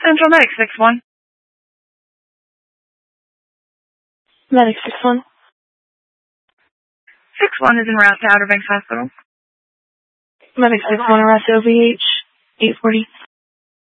Central Medic 6-1. Medic 6-1. 6-1 is en route to Outer Banks Hospital. Medic 6-1, arrest OVH 840.